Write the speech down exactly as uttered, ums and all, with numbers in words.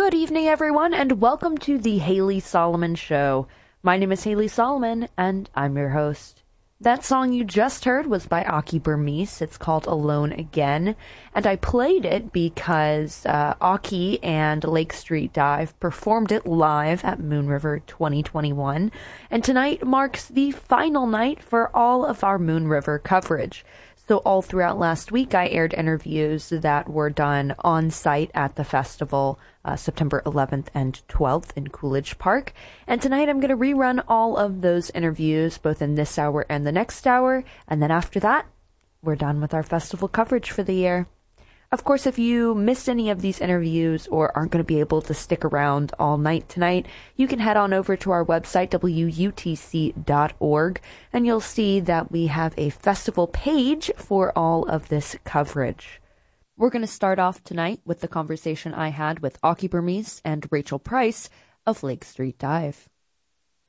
Good evening, everyone, and welcome to the Haley Solomon Show. My name is Haley Solomon, and I'm your host. That song you just heard was by Aki Burmese. It's called Alone Again, and I played it because uh, Aki and Lake Street Dive performed it live at Moon River twenty twenty-one, and tonight marks the final night for all of our Moon River coverage. So all throughout last week, I aired interviews that were done on site at the festival, uh, September eleventh and twelfth in Coolidge Park. And tonight I'm going to rerun all of those interviews, both in this hour and the next hour. And then after that, we're done with our festival coverage for the year. Of course, if you missed any of these interviews or aren't going to be able to stick around all night tonight, you can head on over to our website, W U T C dot org, and you'll see that we have a festival page for all of this coverage. We're going to start off tonight with the conversation I had with Aki Burmese and Rachel Price of Lake Street Dive.